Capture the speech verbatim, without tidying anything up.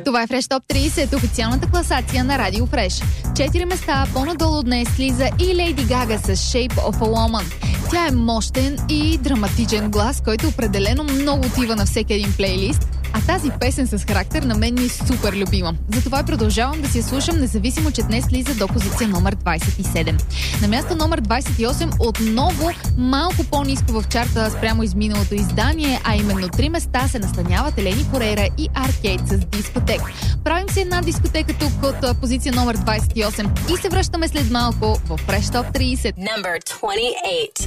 Това е Fresh Top трийсет, официалната класация на Радио Fresh. Четири места по-надолу днес слиза и Лейди Гага с Shape of a Woman. Тя е мощен и драматичен глас, който определено много отива на всеки един плейлист. А тази песен с характер на мен ми е супер любима. Затова продължавам да си я слушам, независимо, че днес слиза до позиция номер двайсет и седем. На място номер двайсет и осем отново малко по-ниско в чарта спрямо изминалото издание, а именно три места се настаняват Елени Форейра и Аркейд с Дискотек. Правим си една дискотека тук от позиция номер двайсет и осем и се връщаме след малко в Fresh Top трийсет. Number twenty-eight.